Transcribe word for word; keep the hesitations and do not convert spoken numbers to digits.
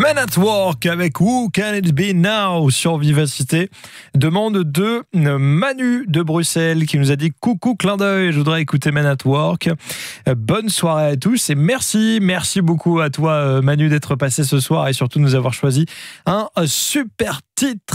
Men at Work avec Who Can It Be Now sur Vivacité. Demande de Manu de Bruxelles qui nous a dit coucou, clin d'œil, je voudrais écouter Men at Work. Bonne soirée à tous et merci, merci beaucoup à toi Manu d'être passé ce soir et surtout de nous avoir choisi un super titre.